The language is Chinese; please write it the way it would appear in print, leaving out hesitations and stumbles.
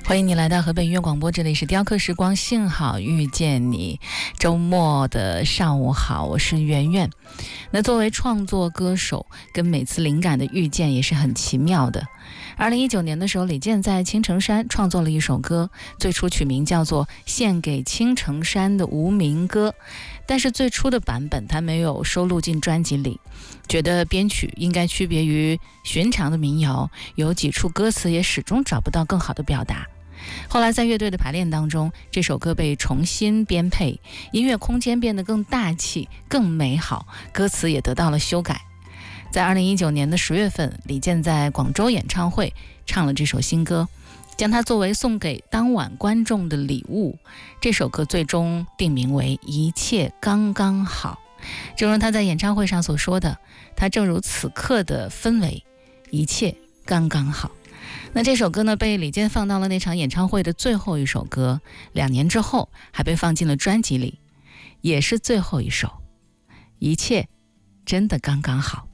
欢迎你来到河北音乐广播，这里是雕刻时光，幸好遇见你。周末的上午好，我是圆圆。那作为创作歌手，跟每次灵感的遇见也是很奇妙的。2019年的时候，李健在青城山创作了一首歌，最初取名叫做《献给青城山的无名歌》，但是最初的版本他没有收录进专辑里，觉得编曲应该区别于寻常的民谣，有几处歌词也始终找不到更好的表达。后来在乐队的排练当中，这首歌被重新编配，音乐空间变得更大气、更美好，歌词也得到了修改。在2019年的10月份，李健在广州演唱会唱了这首新歌，将它作为送给当晚观众的礼物。这首歌最终定名为《一切刚刚好》，正如他在演唱会上所说的，他正如此刻的氛围，一切刚刚好。那这首歌呢，被李健放到了那场演唱会的最后一首歌，2年之后还被放进了专辑里，也是最后一首。一切真的刚刚好。